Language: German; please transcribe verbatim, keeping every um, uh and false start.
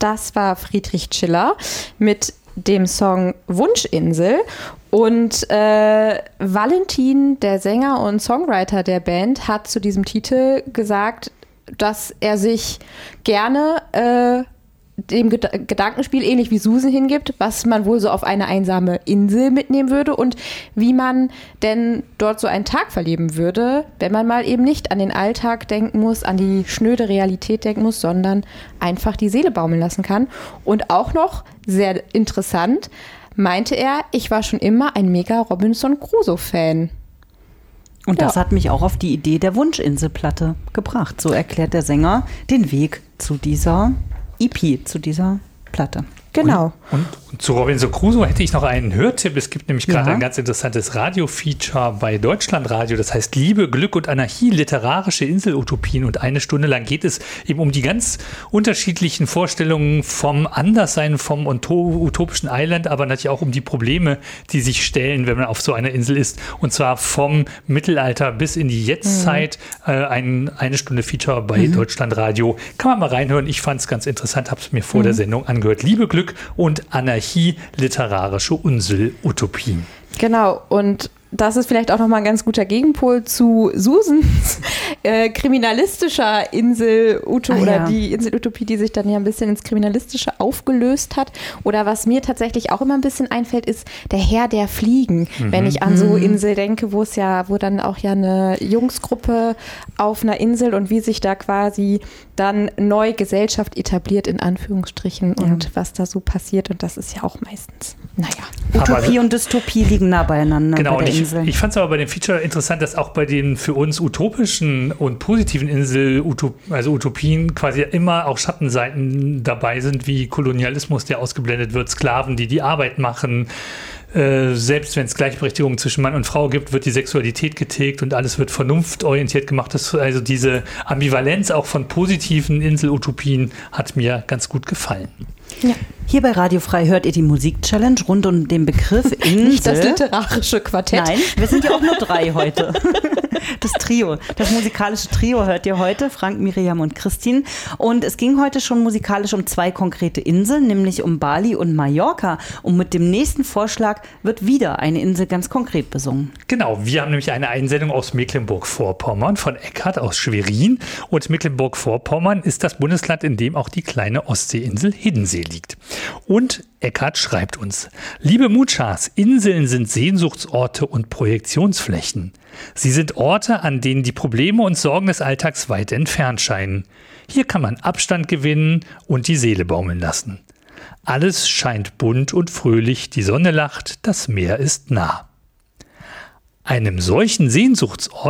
das war Friedrich Schiller mit dem Song Wunschinsel. Und äh, Valentin, der Sänger und Songwriter der Band, hat zu diesem Titel gesagt, dass er sich gerne äh, dem Ged- Gedankenspiel ähnlich wie Susan hingibt, was man wohl so auf eine einsame Insel mitnehmen würde und wie man denn dort so einen Tag verleben würde, wenn man mal eben nicht an den Alltag denken muss, an die schnöde Realität denken muss, sondern einfach die Seele baumeln lassen kann. Und auch noch, sehr interessant, meinte er, ich war schon immer ein mega Robinson Crusoe-Fan. Und Ja. das hat mich auch auf die Idee der Wunschinselplatte gebracht. So erklärt der Sänger den Weg zu dieser E P, zu dieser Platte. Genau. Und, und zu Robinson Crusoe hätte ich noch einen Hörtipp. Es gibt nämlich gerade Ja. ein ganz interessantes Radio-Feature bei Deutschlandradio. Das heißt Liebe, Glück und Anarchie, literarische Inselutopien. Und eine Stunde lang geht es eben um die ganz unterschiedlichen Vorstellungen vom Anderssein, vom utopischen Island, aber natürlich auch um die Probleme, die sich stellen, wenn man auf so einer Insel ist. Und zwar vom Mittelalter bis in die Jetztzeit. Mhm. Äh, ein, eine Stunde Feature bei mhm. Deutschlandradio. Kann man mal reinhören. Ich fand es ganz interessant, habe es mir vor mhm. der Sendung angehört. Liebe, Glück und Anarchie, literarische Inselutopien. Genau, und das ist vielleicht auch nochmal ein ganz guter Gegenpol zu Susans äh, kriminalistischer Inselutopie ah, oder ja. die Inselutopie, die sich dann ja ein bisschen ins Kriminalistische aufgelöst hat. Oder was mir tatsächlich auch immer ein bisschen einfällt, ist der Herr der Fliegen. Mhm. Wenn ich an so mhm. Insel denke, wo es ja, wo dann auch ja eine Jungsgruppe auf einer Insel und wie sich da quasi dann neu Gesellschaft etabliert, in Anführungsstrichen, ja. und was da so passiert. Und das ist ja auch meistens, naja. Utopie aber, und Dystopie liegen nah beieinander. Genau, bei der und ich, Insel. ich fand es aber bei dem Feature interessant, dass auch bei den für uns utopischen und positiven Insel, also Utopien, quasi immer auch Schattenseiten dabei sind, wie Kolonialismus, der ausgeblendet wird, Sklaven, die die Arbeit machen. Äh, selbst wenn es Gleichberechtigung zwischen Mann und Frau gibt, wird die Sexualität getilgt und alles wird vernunftorientiert gemacht. Das, also diese Ambivalenz auch von positiven Inselutopien hat mir ganz gut gefallen. Ja. Hier bei Radio Frei hört ihr die Musik-Challenge rund um den Begriff Insel. Nicht das literarische Quartett. Nein, wir sind ja auch nur drei heute. Das Trio, das musikalische Trio hört ihr heute, Frank, Miriam und Christine. Und es ging heute schon musikalisch um zwei konkrete Inseln, nämlich um Bali und Mallorca. Und mit dem nächsten Vorschlag wird wieder eine Insel ganz konkret besungen. Genau, wir haben nämlich eine Einsendung aus Mecklenburg-Vorpommern von Eckhard aus Schwerin. Und Mecklenburg-Vorpommern ist das Bundesland, in dem auch die kleine Ostseeinsel Hiddensee liegt. Und Eckhard schreibt uns: Liebe Mutschas, Inseln sind Sehnsuchtsorte und Projektionsflächen. Sie sind Orte, an denen die Probleme und Sorgen des Alltags weit entfernt scheinen. Hier kann man Abstand gewinnen und die Seele baumeln lassen. Alles scheint bunt und fröhlich, die Sonne lacht, das Meer ist nah. Einem solchen Sehnsuchtsort